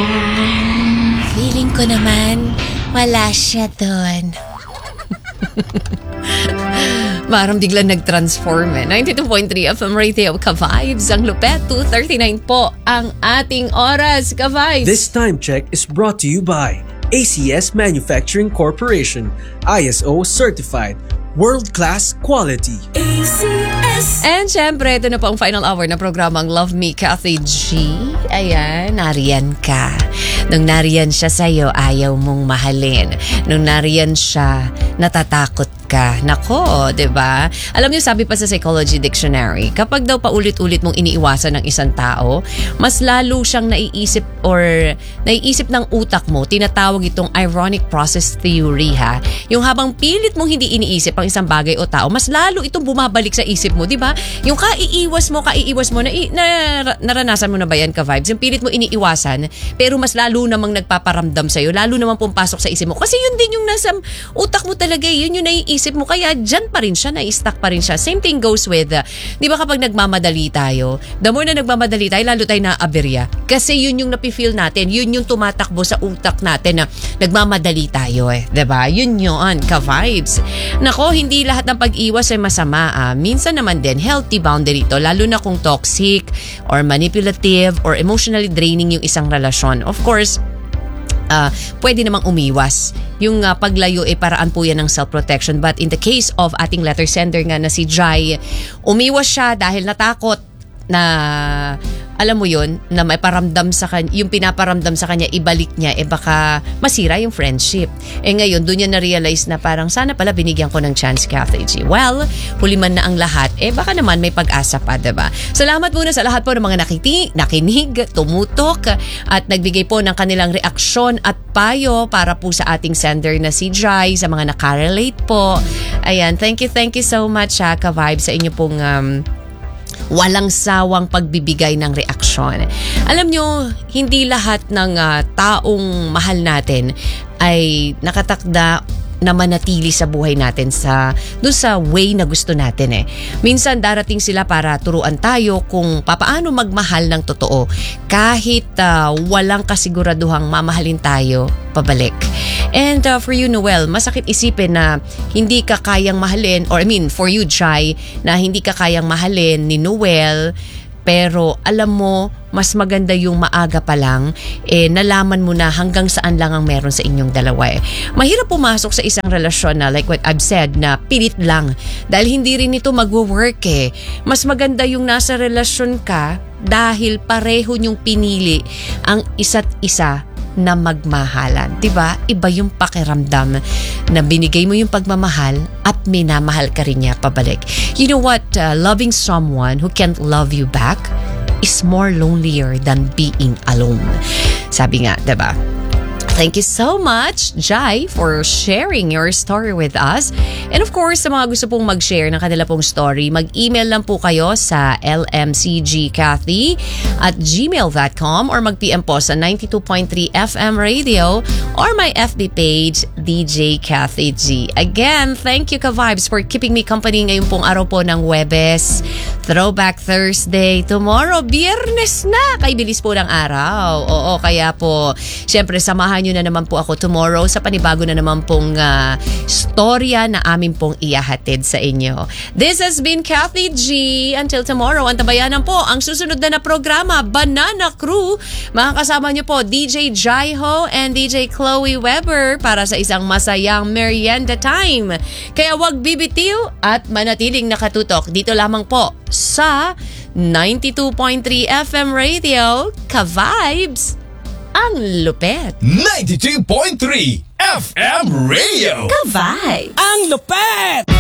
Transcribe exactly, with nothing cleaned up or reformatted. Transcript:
ka. Feeling ko naman, wala siya doon. Parang biglang nag-transform eh. ninety-two point three F M Radio, Ka-Vibes. Ang lupet, two thirty-nine po ang ating oras, Ka-Vibes. This time check is brought to you by A C S Manufacturing Corporation, I S O certified, world-class quality. A C S. And syempre, ito na po ang final hour na programang Love Me, Kathy G. Ayan, nariyan ka. Nung nariyan siya sa'yo, ayaw mong mahalin. Nung nariyan siya, natatakot ka. Nako, 'di ba? Alam niyo, sabi pa sa Psychology Dictionary, kapag daw paulit-ulit mong iniiwasan ng isang tao, mas lalo siyang naiisip or naiisip ng utak mo. Tinatawag itong ironic process theory, ha. Yung habang pilit mong hindi iniisip ang isang bagay o tao, mas lalo itong bumabalik sa isip mo, 'di ba? Yung kaiiwas mo, kaiiwas mo na, na naranasan mo na ba yan, Ka-Vibes? Yung pilit mo iniiwasan, pero mas lalo namang nagpaparamdam sa'yo, lalo namang pumpasok sa isip mo. Kasi yun din yung nasa utak mo talaga, yun yung naiisip mo, kaya dyan pa rin siya, nai-stuck pa rin siya. Same thing goes with, uh, di ba kapag nagmamadali tayo, the more na nagmamadali tayo, lalo tayo na-aberya. Kasi yun yung napifeel natin, yun yung tumatakbo sa utak natin na nagmamadali tayo eh. Di ba? Yun yun, Ka-Vibes. Nako, hindi lahat ng pag-iwas ay masama. Ah. Minsan naman din, healthy boundary ito, lalo na kung toxic or manipulative or emotionally draining yung isang relasyon. Of course, Uh, pwede namang umiwas. Yung uh, paglayo ay eh, paraan po yan ng self-protection. But in the case of ating letter sender nga na si Jai, umiwas siya dahil natakot na, alam mo yun, na may paramdam sa kanya, yung pinaparamdam sa kanya, ibalik niya, eh baka masira yung friendship. Eh ngayon, doon niya na-realize na parang sana pala binigyan ko ng chance, Kathy G. Well, huli man na ang lahat, eh baka naman may pag-asa pa, diba? Salamat muna sa lahat po ng mga nakiti, nakinig, tumutok, at nagbigay po ng kanilang reaksyon at payo para po sa ating sender na si Jai, sa mga nakarelate po. Ayan, thank you, thank you so much, ha, Ka-Vibe, sa inyo pong um, walang sawang pagbibigay ng reaksyon. Alam nyo, hindi lahat ng uh, taong mahal natin ay nakatakda na manatili sa buhay natin sa doon sa way na gusto natin eh. Minsan darating sila para turuan tayo kung papaano magmahal ng totoo kahit uh, walang kasiguraduhang mamahalin tayo pabalik. And uh, for you, Noel, masakit isipin na hindi ka kayang mahalin, or I mean for you, Chai, na hindi ka kayang mahalin ni Noel, pero alam mo, mas maganda yung maaga pa lang, eh, nalaman mo na hanggang saan lang ang meron sa inyong dalawa eh. Mahirap pumasok sa isang relasyon na, like what I've said, na pilit lang. Dahil hindi rin ito mag-work eh. Mas maganda yung nasa relasyon ka dahil pareho niyong pinili ang isa't isa na magmahalan. Diba? Iba yung pakiramdam na binigay mo yung pagmamahal at minamahal ka rin niya pabalik. You know what? Uh, loving someone who can't love you back is more lonelier than being alone. Sabi nga, diba? Thank you so much, Jai, for sharing your story with us. And of course, sa mga gusto pong mag-share ng kanila pong story, mag-email lang po kayo sa l m c g kathy at gmail dot com or mag-P M po sa ninety-two point three F M Radio or my F B page, D J Kathy G. Again, thank you, Ka-Vibes, for keeping me company ngayong pong araw po ng Huwebes. Throwback Thursday. Tomorrow, Biyernes na. Kay bilis po ng araw. Oo, kaya po, syempre, samahan nyo na naman po ako tomorrow sa panibago na naman pong uh, storya na amin pong iyahatid sa inyo. This has been Kathy G. Until tomorrow, antabayanan po ang susunod na na programa, Banana Crew. Makakasama nyo po D J Jaiho and D J Chloe Weber para sa isang masayang merienda time. Kaya wag bibitiw at manatiling nakatutok dito lamang po sa ninety-two point three F M Radio, Ka-Vibes. Ang lupet. ninety-two point three F M Radio. Ka-Vibes. Ang lupet!